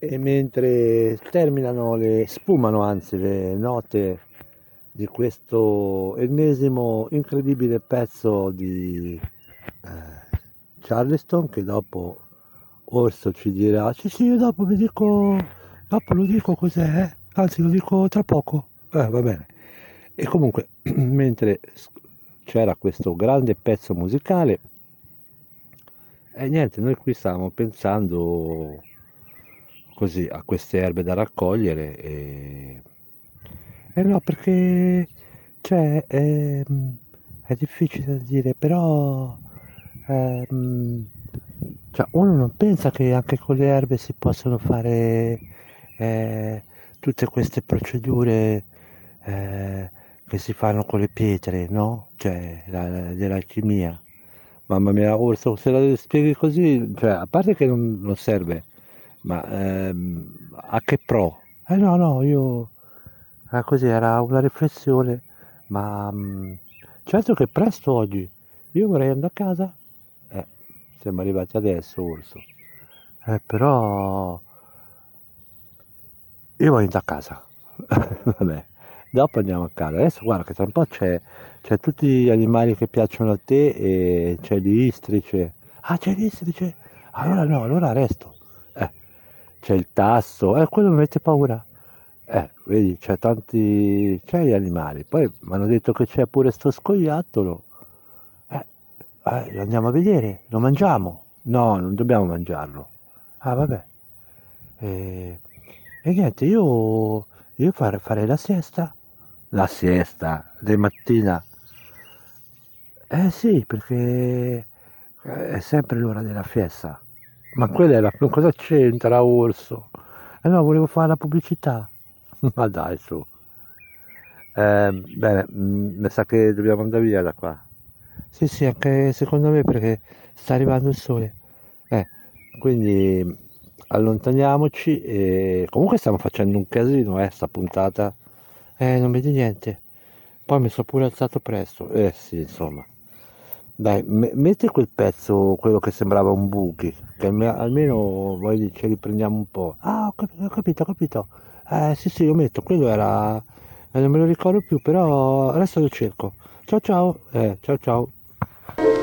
E mentre sfumano anzi le note di questo ennesimo incredibile pezzo di Charleston, che dopo Orso ci dirà, sì sì, io dopo vi dico, dopo lo dico cos'è, anzi lo dico tra poco, va bene. E comunque, mentre c'era questo grande pezzo musicale, e niente, noi qui stavamo pensando così a queste erbe da raccogliere e no, perché cioè, è difficile da dire, però ehm, cioè, uno non pensa che anche con le erbe si possono fare eh, tutte queste procedure eh, che si fanno con le pietre, no? Cioè, dell'alchimia. Mamma mia, Urso, se la spieghi così, cioè, a parte che non serve, ma a che pro? No, no, io così era una riflessione, ma certo che presto oggi. Io vorrei andare a casa. Eh, siamo arrivati adesso, Urso. Però io voglio andare a casa. Vabbè, dopo andiamo a casa. Adesso guarda che tra un po' c'è tutti gli animali che piacciono a te e c'è l'istrice. Ah, c'è l'istrice? Allora no, allora resto. Eh, c'è il tasso, quello mi mette paura. Vedi, c'è gli animali. Poi mi hanno detto che c'è pure sto scoiattolo. Eh, lo andiamo a vedere, lo mangiamo. No, non dobbiamo mangiarlo. Ah, vabbè. E, e niente, io farei la siesta. La siesta di mattina. Eh sì, perché è sempre l'ora della festa. Ma quella è cosa c'entra, Orso? Eh no, volevo fare la pubblicità. Ma dai, su. Bene, mi sa che dobbiamo andare via da qua. Sì, sì, anche secondo me perché sta arrivando il sole. Eh, quindi allontaniamoci e comunque stiamo facendo un casino, sta puntata. Non vedi niente. Poi mi sono pure alzato presto. Sì, insomma. Dai, metti quel pezzo, quello che sembrava un buchi, che almeno voi ci riprendiamo un po'. Ah, ho capito, ho capito. Sì, sì, lo metto, quello era... non me lo ricordo più, però adesso lo cerco. Ciao ciao, ciao ciao.